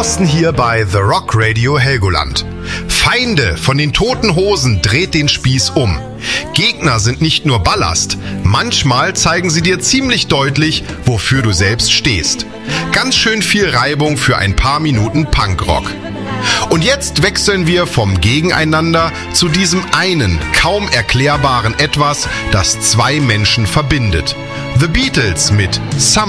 Thorsten hier bei The Rock Radio Helgoland. Feinde von den Toten Hosen dreht den Spieß um. Gegner sind nicht nur Ballast, manchmal zeigen sie dir ziemlich deutlich, wofür du selbst stehst. Ganz schön viel Reibung für ein paar Minuten Punkrock. Und jetzt wechseln wir vom Gegeneinander zu diesem einen, kaum erklärbaren Etwas, das zwei Menschen verbindet. The Beatles mit